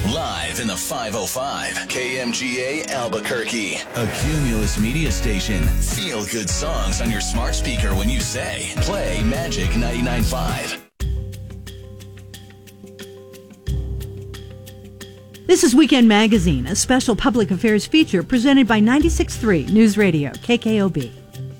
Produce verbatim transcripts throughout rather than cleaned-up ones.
Live in the five oh five, K M G A Albuquerque, a Cumulus media station. Feel good songs on your smart speaker when you say, play Magic ninety-nine point five. This is Weekend Magazine, a special public affairs feature presented by ninety-six point three News Radio, K K O B.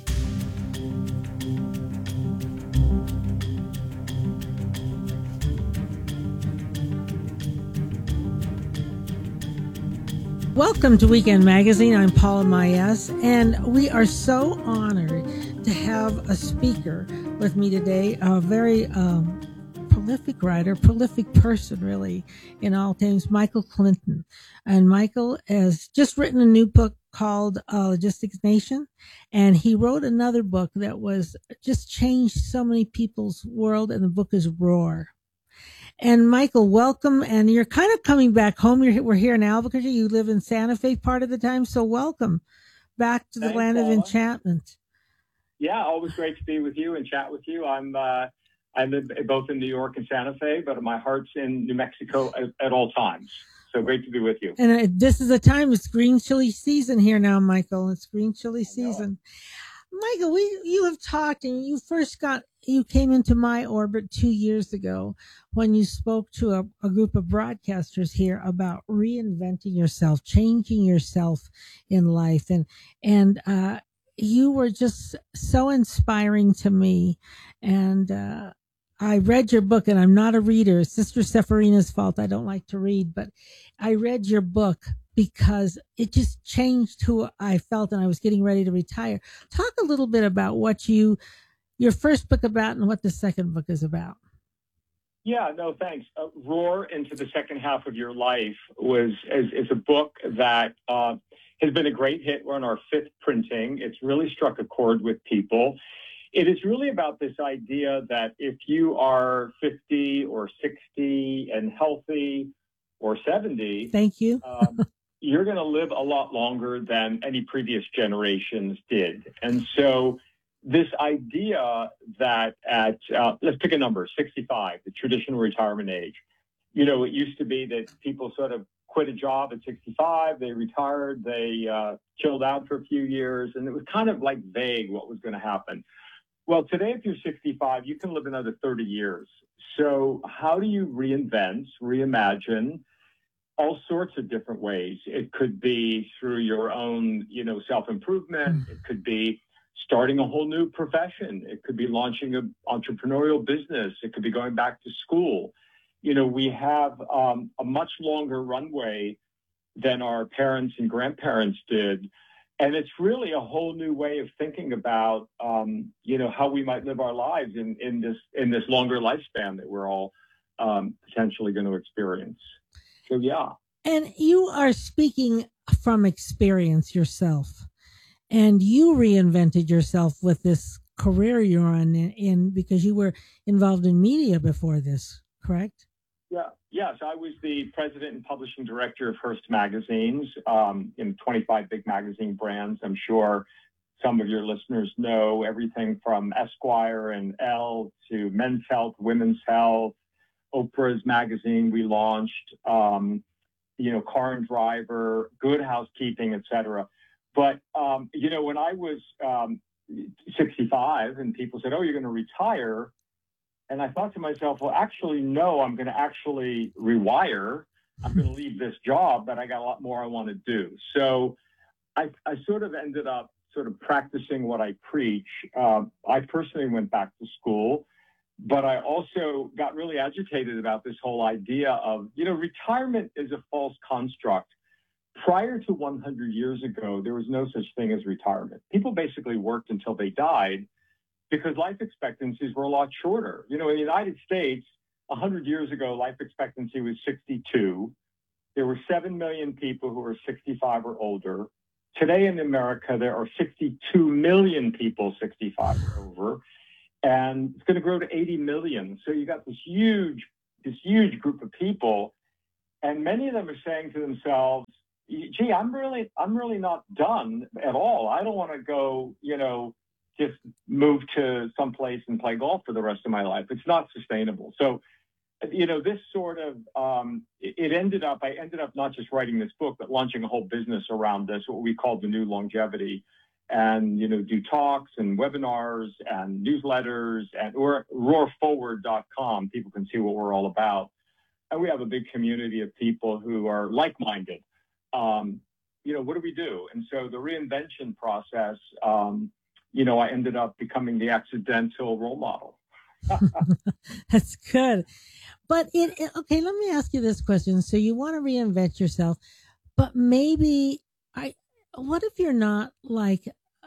Welcome to Weekend Magazine. I'm Paula Mayes, and we are so honored to have a speaker with me today, a very um, prolific writer, prolific person, really, in all things, Michael Clinton. And Michael has just written a new book called uh, Logistics Nation, and he wrote another book that was just changed so many people's world, and the book is Roar. And Michael, welcome. And you're kind of coming back home. You're, we're here in Albuquerque. You live in Santa Fe part of the time. So welcome back to the Thanks, land Paula. of enchantment. Yeah, always great to be with you and chat with you. I'm uh, I live both in New York and Santa Fe, but my heart's in New Mexico at, at all times. So great to be with you. And uh, this is the time. It's green chili season here now, Michael. It's green chili season. Michael, we you have talked, and you first got you came into my orbit two years ago when you spoke to a, a group of broadcasters here about reinventing yourself, changing yourself in life, and and uh, you were just so inspiring to me. And uh, I read your book, and I'm not a reader. Sister Sephorina's fault. I don't like to read, but I read your book because it just changed who I felt, and I was getting ready to retire. Talk a little bit about what you, your first book about, and what the second book is about. Yeah, no, thanks. Uh, Roar into the Second Half of Your Life was is, is a book that uh, has been a great hit. We're on our fifth printing. It's really struck a chord with people. It is really about this idea that if you are fifty or sixty and healthy or seventy, thank you. um, you're going to live a lot longer than any previous generations did. And so this idea that at, uh, let's pick a number, sixty-five, the traditional retirement age. You know, it used to be that people sort of quit a job at sixty-five, they retired, they uh, chilled out for a few years, and it was kind of like vague what was going to happen. Well, today, if you're sixty-five, you can live another thirty years. So how do you reinvent, reimagine, all sorts of different ways? It could be through your own, you know, self-improvement. It could be starting a whole new profession. It could be launching an entrepreneurial business. It could be going back to school. You know, we have um, a much longer runway than our parents and grandparents did. And it's really a whole new way of thinking about, um, you know, how we might live our lives in, in this in this longer lifespan that we're all um, potentially going to experience. So, yeah. And you are speaking from experience yourself, and you reinvented yourself with this career you're on in, in because you were involved in media before this, correct? Yeah. Yes, I was the president and publishing director of Hearst Magazines, um, in twenty-five big magazine brands. I'm sure some of your listeners know everything from Esquire and Elle to Men's Health, Women's Health, Oprah's magazine we launched, um, you know, Car and Driver, Good Housekeeping, et cetera. But, um, you know, when I was um, sixty-five and people said, oh, you're going to retire. And I thought to myself, well, actually, no, I'm going to actually rewire. I'm going to leave this job, but I got a lot more I want to do. So I, I sort of ended up sort of practicing what I preach. Uh, I personally went back to school, but I also got really agitated about this whole idea of, you know, retirement is a false construct. Prior to one hundred years ago, there was no such thing as retirement. People basically worked until they died, because life expectancies were a lot shorter. You know, in the United States, one hundred years ago, life expectancy was sixty-two. There were seven million people who were sixty-five or older. Today in America, there are sixty-two million people sixty-five or over, and it's going to grow to eighty million. So you got this huge, this huge group of people, and many of them are saying to themselves, gee, I'm really, I'm really not done at all. I don't want to go, you know, just move to someplace and play golf for the rest of my life. It's not sustainable. So you know, this sort of, um, it, it ended up, I ended up not just writing this book, but launching a whole business around this, what we call the New Longevity, and, you know, do talks and webinars and newsletters, and or roar forward dot com. People can see what we're all about. And we have a big community of people who are like-minded. Um, you know, what do we do? And so the reinvention process, um, you know, I ended up becoming the accidental role model. That's good. But it, it, okay, let me ask you this question. So you want to reinvent yourself, but maybe I, what if you're not like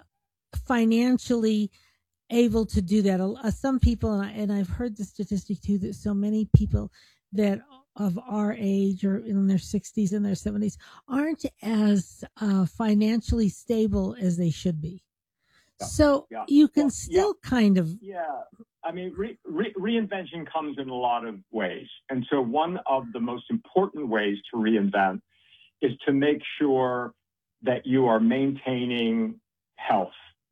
financially able to do that? Uh, some people, and, I, and I've heard the statistic too, that so many people that of our age or in their sixties and their seventies aren't as uh, financially stable as they should be. Yeah. So yeah. you can yeah. still yeah. kind of. Yeah. I mean, re- re- reinvention comes in a lot of ways. And so one of the most important ways to reinvent is to make sure that you are maintaining health.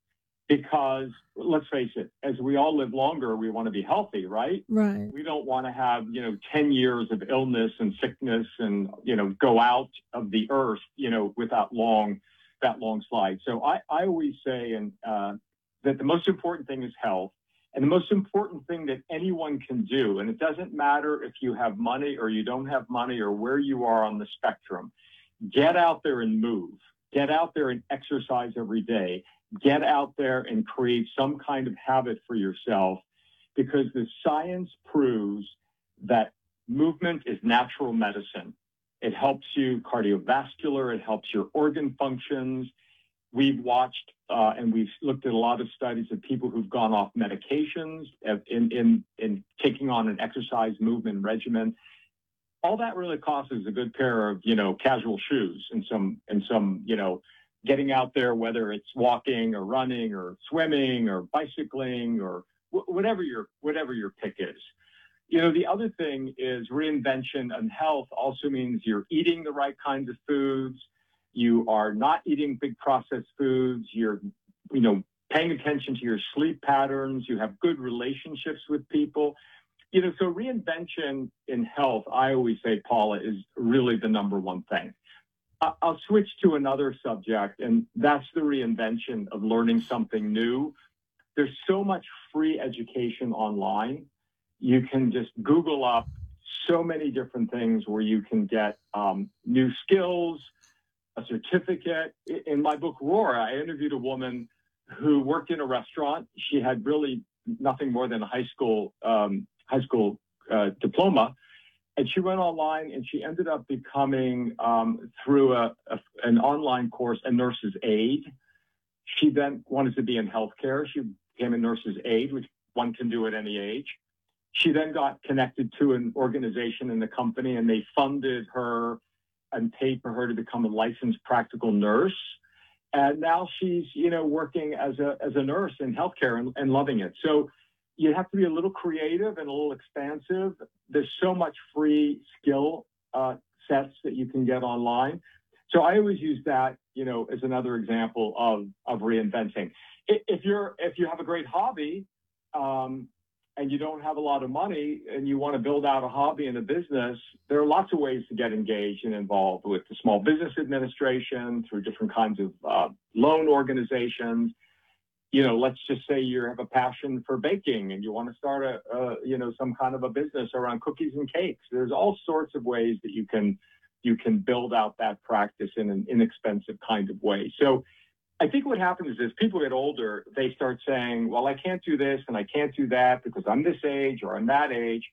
Because let's face it, as we all live longer, we want to be healthy, right? Right. We don't want to have, you know, ten years of illness and sickness and, you know, go out of the earth, you know, with that long, that long slide. So I, I always say and uh, that the most important thing is health. And the most important thing that anyone can do, and it doesn't matter if you have money or you don't have money or where you are on the spectrum, get out there and move. Get out there and exercise every day. Get out there and create some kind of habit for yourself, because the science proves that movement is natural medicine. It helps you cardiovascular, it helps your organ functions. We've watched uh, and we've looked at a lot of studies of people who've gone off medications in, in, in taking on an exercise movement regimen. All that really costs is a good pair of, you know, casual shoes and some, and some, you know, getting out there, whether it's walking or running or swimming or bicycling or wh- whatever your, whatever your pick is. You know, the other thing is reinvention and health also means you're eating the right kinds of foods. You are not eating big processed foods. You're, you know, paying attention to your sleep patterns. You have good relationships with people. You know, so reinvention in health, I always say, Paula, is really the number one thing. I'll switch to another subject, and that's the reinvention of learning something new. There's so much free education online. You can just Google up so many different things where you can get um, new skills, a certificate. In my book, Roar, I interviewed a woman who worked in a restaurant. She had really nothing more than a high school um, high school uh, diploma. And she went online and she ended up becoming, um, through a, a, an online course, a nurse's aide. She then wanted to be in healthcare. She became a nurse's aide, which one can do at any age. She then got connected to an organization in the company, and they funded her and paid for her to become a licensed practical nurse. And now she's, you know, working as a as a nurse in healthcare and, and loving it. So you have to be a little creative and a little expansive. There's so much free skill uh, sets that you can get online. So I always use that, you know, as another example of of reinventing. If you're if you have a great hobby um, and you don't have a lot of money and you want to build out a hobby and a business, there are lots of ways to get engaged and involved with the Small Business Administration, through different kinds of uh, loan organizations. You know, let's just say you have a passion for baking and you want to start a, a, you know, some kind of a business around cookies and cakes. There's all sorts of ways that you can, you can build out that practice in an inexpensive kind of way. So I think what happens is as people get older, they start saying, well, I can't do this and I can't do that because I'm this age or I'm that age.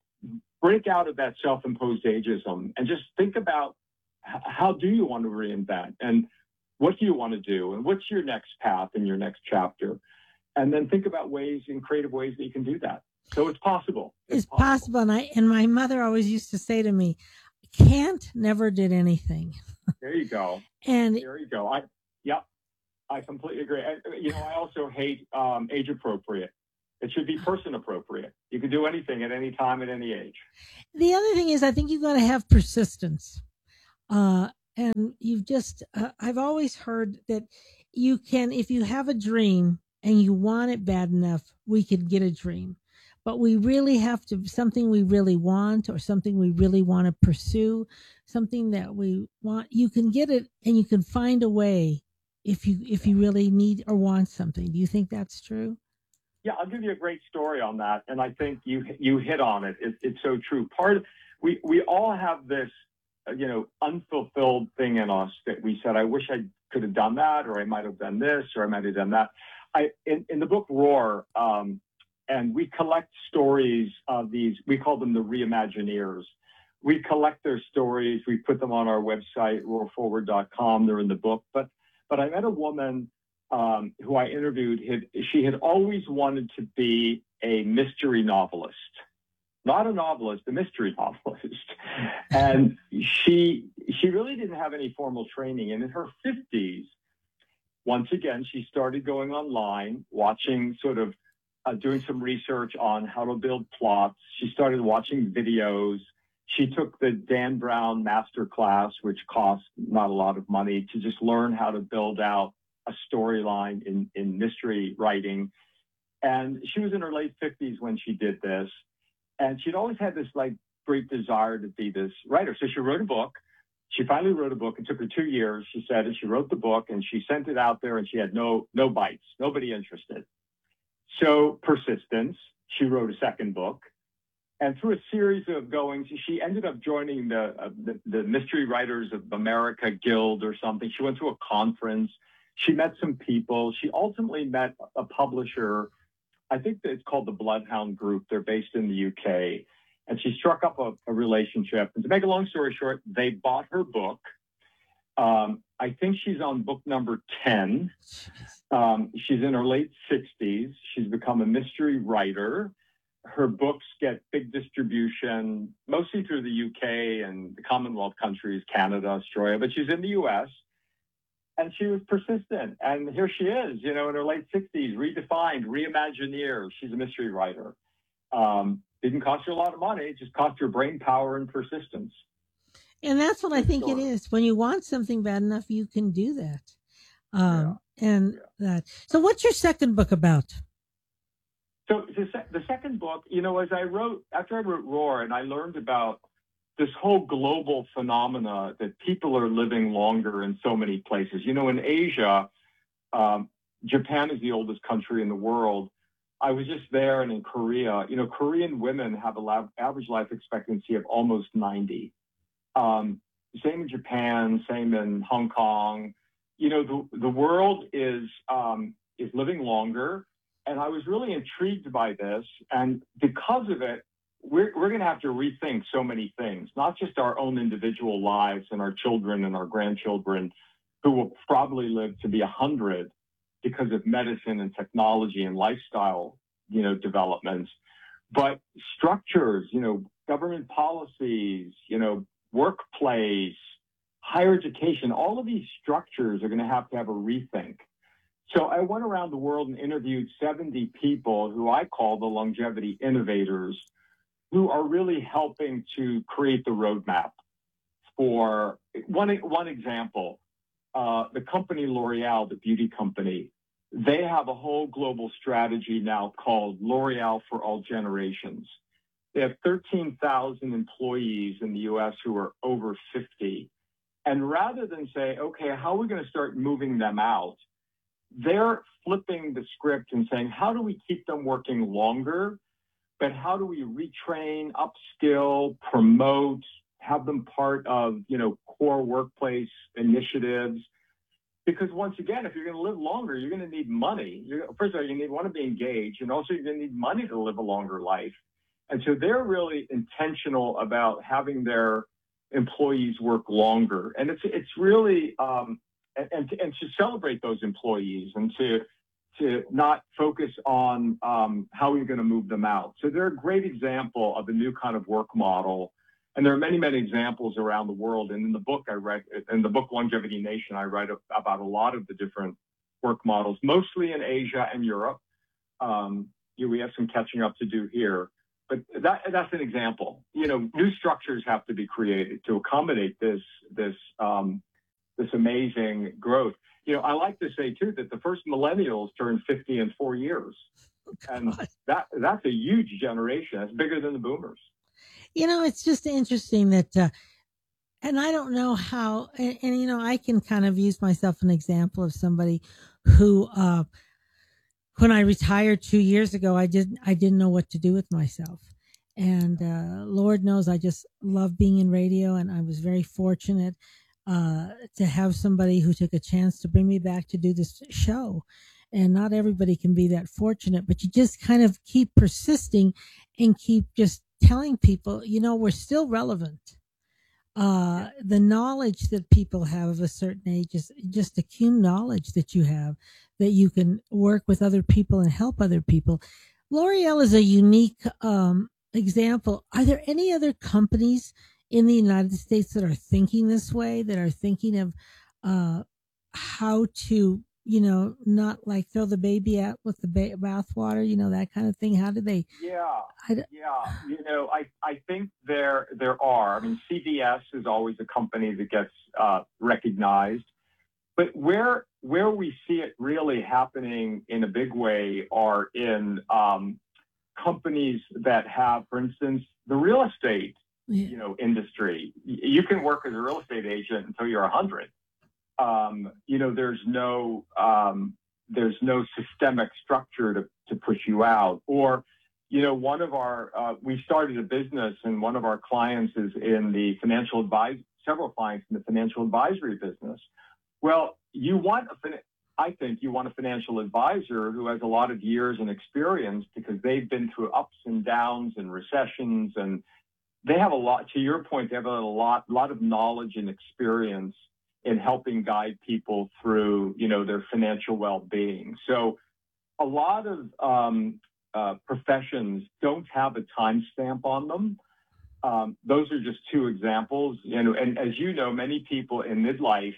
Break out of that self-imposed ageism and just think about h- how do you want to reinvent? And what do you want to do? And what's your next path in your next chapter? And then think about ways, in creative ways that you can do that. So it's possible. It's, it's possible. possible. And I, and my mother always used to say to me, can't never did anything. There you go. And there you go. I, yeah, I completely agree. I, you know, I also hate um, age appropriate. It should be person appropriate. You can do anything at any time, at any age. The other thing is, I think you've got to have persistence. Uh, And you've just, uh, I've always heard that you can, if you have a dream and you want it bad enough, we could get a dream. but we really have to, something we really want or something we really want to pursue, something that we want, you can get it and you can find a way if you, if you really need or want something. Do you think that's true? Yeah, I'll give you a great story on that. And I think you, you hit on it. it it's so true. Part of, we, we all have this, uh, you know, unfulfilled thing in us that we said, I wish I could have done that, or I might have done this, or I might have done that. I, in, in the book Roar, um, and we collect stories of these, we call them the reimagineers. We collect their stories, we put them on our website, roar forward dot com, they're in the book. But but I met a woman um, who I interviewed, had, she had always wanted to be a mystery novelist. Not a novelist, a mystery novelist. And she she really didn't have any formal training. And in her fifties, once again, she started going online, watching sort of, uh, doing some research on how to build plots. She started watching videos. She took the Dan Brown masterclass, which cost not a lot of money, to just learn how to build out a storyline in, in mystery writing. And she was in her late fifties when she did this. And she'd always had this like great desire to be this writer. So she wrote a book. She finally wrote a book. It took her two years, she said, and she wrote the book and she sent it out there and she had no, no bites, nobody interested. So persistence, she wrote a second book. And through a series of goings, she ended up joining the, uh, the, the Mystery Writers of America Guild or something. She went to a conference. She met some people. She ultimately met a publisher. I think that it's called the Bloodhound Group. They're based in the U K. And she struck up a, a relationship. And to make a long story short, they bought her book. Um, I think she's on book number ten. Um, she's in her late sixties. She's become a mystery writer. Her books get big distribution, mostly through the U K and the Commonwealth countries, Canada, Australia, but she's in the U S. And she was persistent. And here she is, you know, in her late sixties, redefined, reimagineer. She's a mystery writer. Um, didn't cost her a lot of money. It just cost her brain power and persistence. And that's what I think Sure. it is. When you want something bad enough, you can do that. Um, yeah. And yeah. that. So what's your second book about? So the, se- the second book, you know, as I wrote, after I wrote Roar, and I learned about this whole global phenomena that people are living longer in so many places. You know, in Asia, um, Japan is the oldest country in the world. I was just there, and in Korea, you know, Korean women have a lab, average life expectancy of almost ninety. Um, same in Japan, same in Hong Kong. You know, the, the world is um, is living longer. And I was really intrigued by this. And because of it, we're, we're going to have to rethink so many things, not just our own individual lives and our children and our grandchildren who will probably live to be one hundred because of medicine and technology and lifestyle, you know, developments, but structures, you know, government policies, you know, workplace, higher education, all of these structures are going to have to have a rethink. So I went around the world and interviewed seventy people who I call the longevity innovators, who are really helping to create the roadmap for one, one example. Uh, the company L'Oreal, the beauty company, they have a whole global strategy now called L'Oreal for All Generations. They have thirteen thousand employees in the U S who are over fifty. And rather than say, okay, how are we going to start moving them out? They're flipping the script and saying, how do we keep them working longer? But how do we retrain, upskill, promote, have them part of, you know, core workplace initiatives? Because once again, if you're going to live longer, you're going to need money. You're, first of all, you need want to be engaged, and also you're going to need money to live a longer life. And so they're really intentional about having their employees work longer. And it's it's really um, and and to, and to celebrate those employees and to to not focus on um, how you're going to move them out. So they're a great example of a new kind of work model. And there are many, many examples around the world. And in the book I read, in the book Longevity Nation, I write about a lot of the different work models, mostly in Asia and Europe. Um, you know, we have some catching up to do here. But that, that's an example. You know, new structures have to be created to accommodate this, this, um, this amazing growth. You know, I like to say, too, that the first millennials turned fifty in four years. And that that's a huge generation. That's bigger than the boomers. You know, it's just interesting that, uh, and I don't know how, and, and, you know, I can kind of use myself an example of somebody who, uh, when I retired two years ago, I didn't, I didn't know what to do with myself. And, uh, Lord knows I just love being in radio, and I was very fortunate, uh, to have somebody who took a chance to bring me back to do this show. And not everybody can be that fortunate, but you just kind of keep persisting and keep just telling people, you know, we're still relevant. Uh, the knowledge that people have of a certain age is just a cum knowledge that you have, that you can work with other people and help other people. L'Oreal is a unique um, example. Are there any other companies in the United States that are thinking this way, that are thinking of uh, how to, you know, not like throw the baby out with the ba- bathwater, you know, that kind of thing? How do they? Yeah, I d- yeah. You know, I, I think there there are. I mean, C V S is always a company that gets uh, recognized, but where where we see it really happening in a big way are in um, companies that have, for instance, the real estate, yeah. you know, industry. Y- You can work as a real estate agent until you're a hundred. Um, you know, there's no um, there's no systemic structure to, to push you out. Or, you know, one of our uh, we started a business, and one of our clients is in the financial advice. Several clients in the financial advisory business. Well, you want a fin- I think you want a financial advisor who has a lot of years and experience, because they've been through ups and downs and recessions, and they have a lot. To your point, they have a lot lot of knowledge and experience in helping guide people through, you know, their financial well-being. So a lot of um, uh, professions don't have a timestamp on them. Um, those are just two examples. You know, and as you know, many people in midlife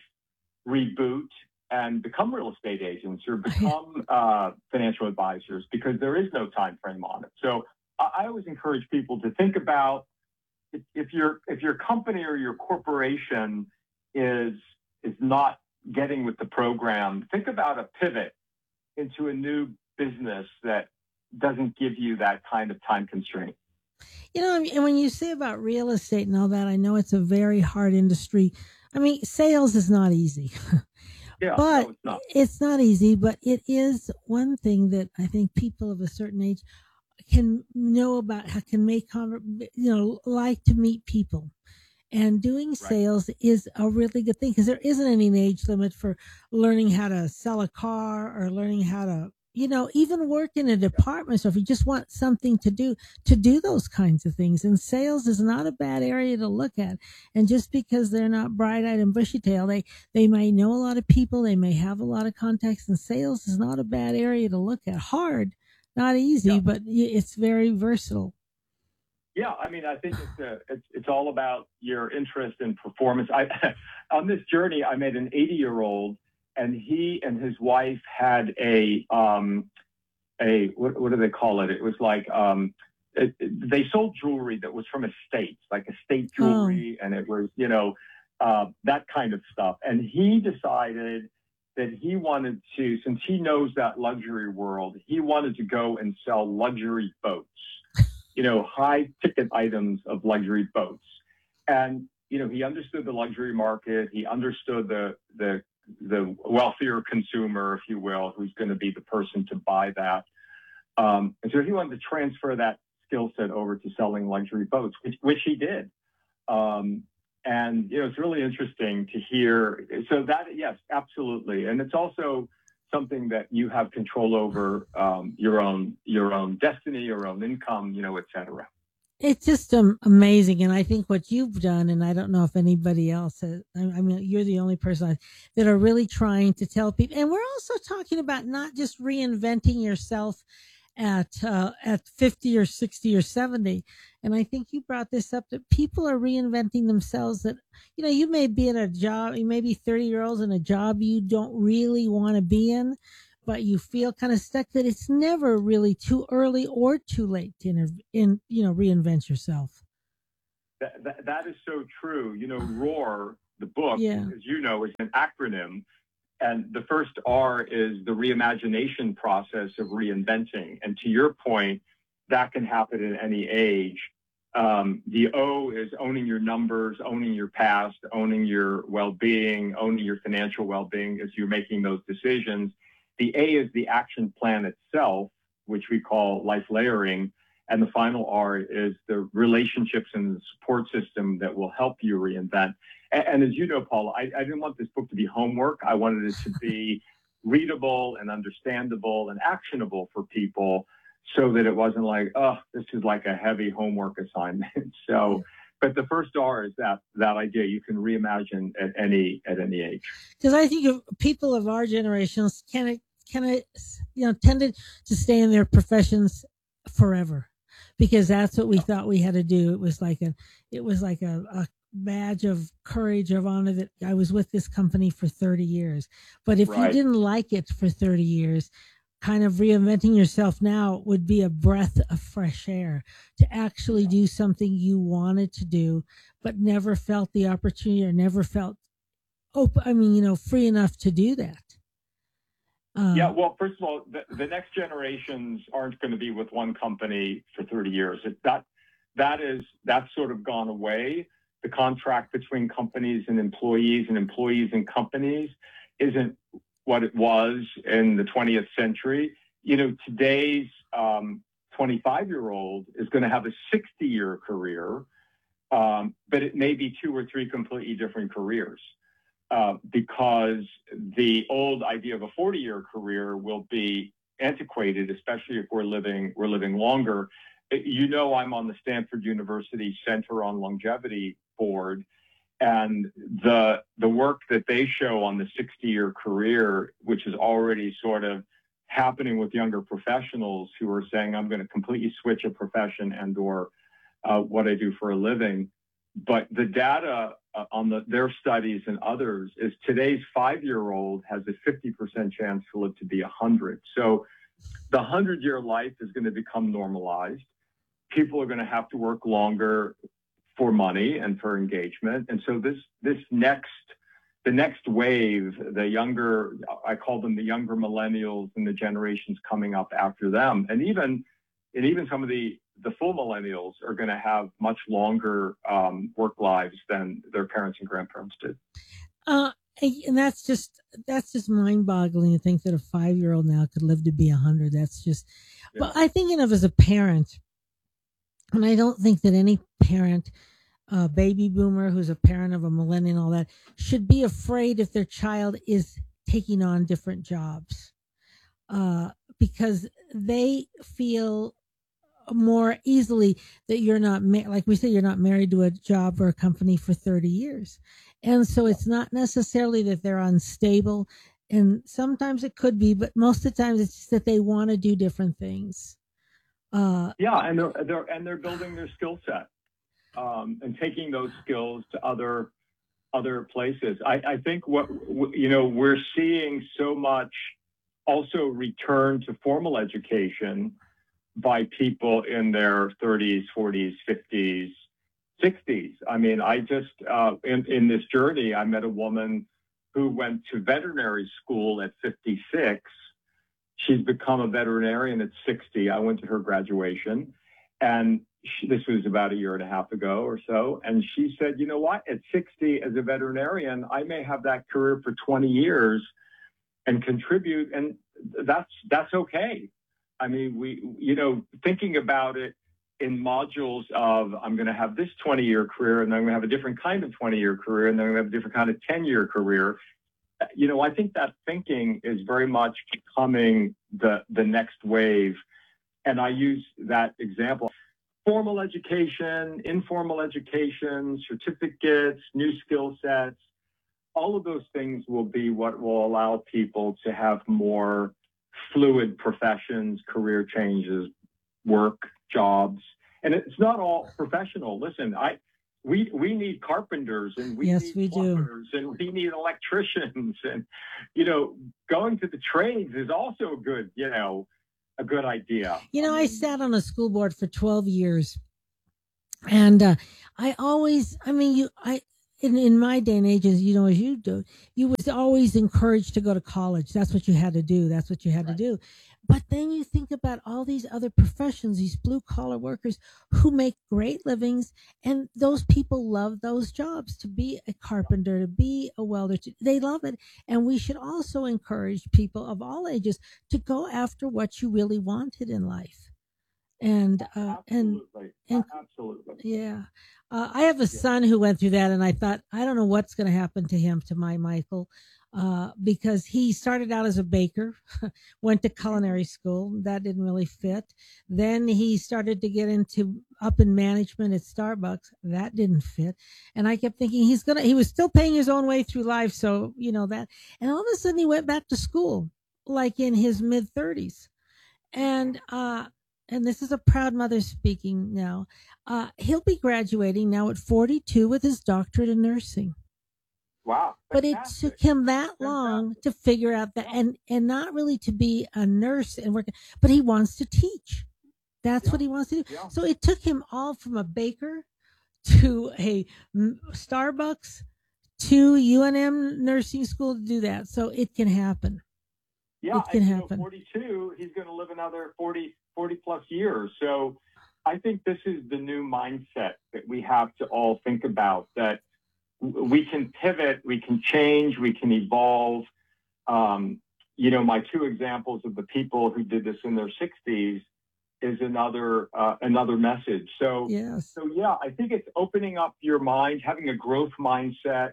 reboot and become real estate agents or become uh, financial advisors, because there is no time frame on it. So I, I always encourage people to think about if, if your if your company or your corporation is is not getting with the program, think about a pivot into a new business that doesn't give you that kind of time constraint. You know, and when you say about real estate and all that, I know it's a very hard industry. I mean, sales is not easy, Yeah, but no, it's not. it's not easy, but it is one thing that I think people of a certain age can know about, how can make, conver- you know, like to meet people. And doing Right. sales is a really good thing, because there isn't any age limit for learning how to sell a car, or learning how to, you know, even work in a department store. If you just want something to do, to do those kinds of things. And sales is not a bad area to look at. And just because they're not bright-eyed and bushy-tailed, they, they may know a lot of people. They may have a lot of contacts. And sales is not a bad area to look at. Hard, not easy, Yeah. but it's very versatile. Yeah, I mean, I think it's a, it's it's all about your interest in performance. I on this journey, I met an eighty-year-old, and he and his wife had a um a what, what do they call it? It was like um it, it- they sold jewelry that was from estates, like estate jewelry, and it was, you know, uh, that kind of stuff. And he decided that he wanted to, since he knows that luxury world, he wanted to go and sell luxury boats. You know, high ticket items of luxury boats. And, you know, he understood the luxury market. He understood the, the, the wealthier consumer, if you will, who's going to be the person to buy that. Um, and so he wanted to transfer that skill set over to selling luxury boats, which, which he did. Um, and, you know, it's really interesting to hear. So that, yes, absolutely. And it's also something that you have control over, um, your own your own destiny, your own income, you know, et cetera. It's just um, amazing. And I think what you've done, and I don't know if anybody else has, I I mean, you're the only person I, that are really trying to tell people. And we're also talking about not just reinventing yourself at uh, at fifty or sixty or seventy. And I think you brought this up, that people are reinventing themselves, that, you know, you may be in a job, you may be thirty year olds in a job you don't really want to be in, but you feel kind of stuck, that it's never really too early or too late to inter- in, you know, reinvent yourself. That, that, that is so true. You know, ROAR, the book, Yeah. as you know, is an acronym. and the first R is the reimagination process of reinventing. And to your point, that can happen at any age. Um, the O is owning your numbers, owning your past, owning your well-being, owning your financial well-being as you're making those decisions. The A is the action plan itself, which we call life layering. And the final R is the relationships and the support system that will help you reinvent. And, and as you know, Paula, I, I didn't want this book to be homework. I wanted it to be readable and understandable and actionable for people, so that it wasn't like, oh, this is like a heavy homework assignment. So, but the first R is that that idea you can reimagine at any at any age. Because I think of people of our generations kind of kind of you know tended to stay in their professions forever, because that's what we thought we had to do. It was like a it was like a, a badge of courage, of honor, that I was with this company for thirty years. But if Right. you didn't like it for thirty years, kind of reinventing yourself now would be a breath of fresh air to actually do something you wanted to do, but never felt the opportunity or never felt open. I mean, you know, free enough to do that. Um, Yeah, well, first of all, the, the next generations aren't going to be with one company for thirty years. It, that that is that's sort of gone away. The contract between companies and employees and employees and companies isn't what it was in the twentieth century. You know, today's um, twenty-five-year-old is going to have a sixty-year career, um, but it may be two or three completely different careers. Uh, because the old idea of a forty-year career will be antiquated, especially if we're living we're living longer. You know, I'm on the Stanford University Center on Longevity board, and the the work that they show on the sixty-year career, which is already sort of happening with younger professionals who are saying, I'm going to completely switch a profession and or uh, what I do for a living. But the data uh, on the, their studies and others is today's five-year-old has a fifty percent chance to live to be one hundred. So the one hundred-year life is going to become normalized. People are going to have to work longer for money and for engagement. And so this this next, the next wave, the younger, I call them the younger millennials and the generations coming up after them, and even and even some of the the full millennials are going to have much longer um, work lives than their parents and grandparents did. Uh, and that's just that's just mind-boggling to think that a five-year-old now could live to be a hundred. That's just. Yeah. But I think of as a parent, and I don't think that any parent, uh, baby boomer who's a parent of a millennial and all that, should be afraid if their child is taking on different jobs, uh, because they feel more easily that you're not, ma- like we say, you're not married to a job or a company for thirty years. And so it's not necessarily that they're unstable. And sometimes it could be, but most of the times it's just that they want to do different things. Uh, yeah, and they're, they're and they're building their skill set um, and taking those skills to other other places. I, I think what you know we're seeing so much also return to formal education by people in their thirties, forties, fifties, sixties. I mean, I just, uh, in, in this journey, I met a woman who went to veterinary school at fifty-six. She's become a veterinarian at sixty. I went to her graduation, and she, this was about a year and a half ago or so. And she said, you know what, at sixty as a veterinarian, I may have that career for twenty years and contribute. And that's, that's okay. I mean, we, you know, thinking about it in modules of I'm going to have this twenty-year career, and then I'm going to have a different kind of twenty-year career, and then I'm going to have a different kind of ten-year career. You know, I think that thinking is very much becoming the the next wave. And I use that example. Formal education, informal education, certificates, new skill sets, all of those things will be what will allow people to have more fluid professions, career changes, work, jobs. And it's not all professional. Listen, I we we need carpenters, and we yes, need we plumbers, do. and we need electricians, and you know, going to the trades is also a good, you know, a good idea. You know, I I, mean, sat on a school board for twelve years, and uh, I always, I mean, you, I, in, in my day and age, as you know, as you do, you was always encouraged to go to college. That's what you had to do. That's what you had right. to do. But then you think about all these other professions, these blue collar workers who make great livings, and those people love those jobs. To be a carpenter, to be a welder, to, they love it. And we should also encourage people of all ages to go after what you really wanted in life. And uh, absolutely. and and absolutely, yeah. Uh, I have a son who went through that, and I thought, I don't know what's going to happen to him, to my Michael, uh, because he started out as a baker, went to culinary school. That didn't really fit. Then he started to get into up in management at Starbucks. That didn't fit. And I kept thinking he's going to, he was still paying his own way through life. So, you know, that, and all of a sudden he went back to school, like in his mid thirties. And, uh, and this is a proud mother speaking now, uh, he'll be graduating now at forty-two with his doctorate in nursing. Wow. But it took him that long to figure out that, and, and not really to be a nurse and work, but he wants to teach. That's yeah. what he wants to do. Yeah. So it took him all from a baker to a Starbucks to U N M nursing school to do that. So it can happen. Yeah, it can and, happen. You know, forty-two, he's going to live another forty, forty plus years. So I think this is the new mindset that we have to all think about, that we can pivot, we can change, we can evolve. Um, you know, my two examples of the people who did this in their sixties is another uh, another message. So, yes. so yeah, I think it's opening up your mind, having a growth mindset.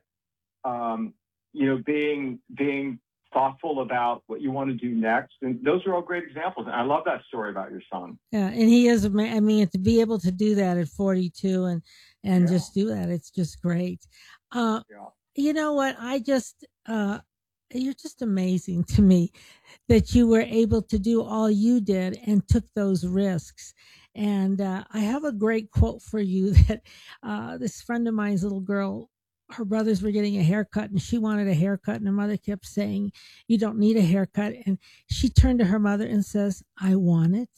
Um, you know, being being thoughtful about what you want to do next, and those are all great examples. And I love that story about your son. Yeah, and he is. I mean, to be able to do that at forty-two and and yeah. just do that, it's just great. Uh, yeah. You know what? I just. Uh, You're just amazing to me that you were able to do all you did and took those risks. And uh, I have a great quote for you that uh, this friend of mine's little girl, her brothers were getting a haircut and she wanted a haircut, and her mother kept saying, "You don't need a haircut." And she turned to her mother and says, "I want it.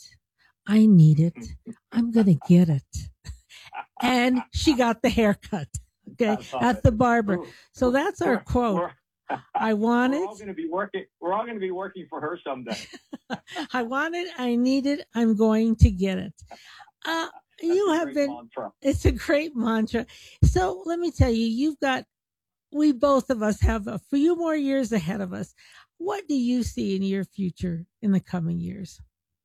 I need it. I'm going to get it." And she got the haircut, okay, at the barber. So that's our quote. I want we're it. All gonna be working, we're all going to be working for her someday. I want it. I need it. I'm going to get it. Uh, you have been, mantra. It's a great mantra. So let me tell you, you've got, we both of us have a few more years ahead of us. What do you see in your future in the coming years?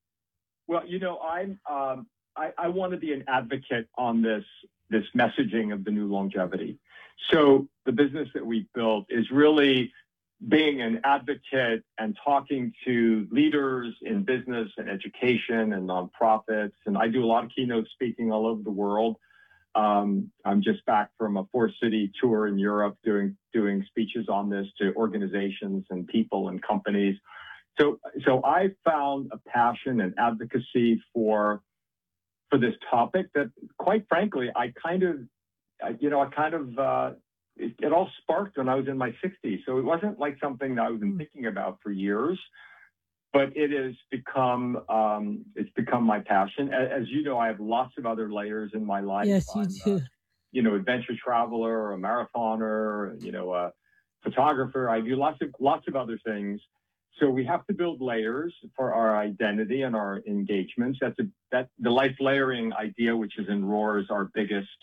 Well, you know, I'm, um, I, I want to be an advocate on this, this messaging of the new longevity. So the business that we built is really being an advocate and talking to leaders in business and education and nonprofits. And I do a lot of keynote speaking all over the world. Um, I'm just back from a four-city tour in Europe doing doing speeches on this to organizations and people and companies. So, so I found a passion and advocacy for for this topic that, quite frankly, I kind of You know, I kind of, uh, it, it all sparked when I was in my sixties. So it wasn't like something that I've been thinking about for years, but it has become, um, it's become my passion. As, as you know, I have lots of other layers in my life. Yes, you I'm, do. Uh, you know, adventure traveler, a marathoner, you know, a photographer. I do lots of, lots of other things. So we have to build layers for our identity and our engagements. That's a, that the life layering idea, which is in Roar, is our biggest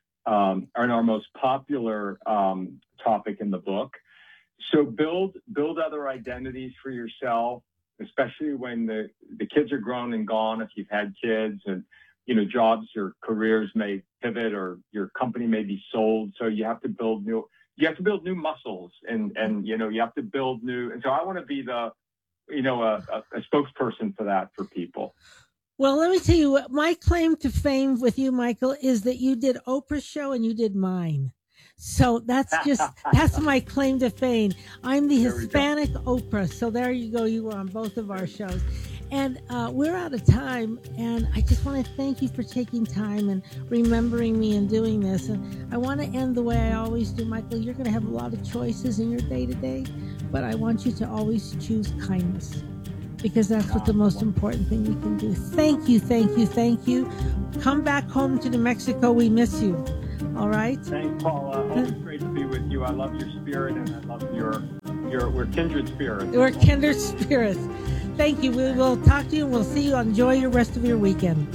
Um, and our most popular um, topic in the book. So build build other identities for yourself, especially when the, the kids are grown and gone, if you've had kids, and you know, jobs or careers may pivot, or your company may be sold. So you have to build new you have to build new muscles, and and you know, you have to build new. And so I want to be the you know a, a, a spokesperson for that for people. Well, let me tell you what my claim to fame with you, Michael, is that you did Oprah's show and you did mine. So that's just, that's my claim to fame. I'm the Hispanic Oprah. So there you go. You were on both of our shows. And uh, we're out of time. And I just want to thank you for taking time and remembering me and doing this. And I want to end the way I always do, Michael. You're going to have a lot of choices in your day to day, but I want you to always choose kindness, because that's what the most important thing we can do. Thank you, thank you, thank you. Come back home to New Mexico. We miss you. All right. Thanks, Paula. Always great to be with you. I love your spirit, and I love your your. We're kindred spirits. We're kindred spirits. Thank you. We will talk to you, and we'll see you. Enjoy your rest of your weekend.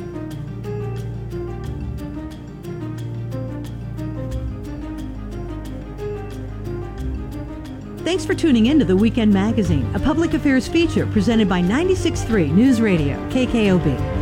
Thanks for tuning in to The Weekend Magazine, a public affairs feature presented by ninety-six point three News Radio, K K O B.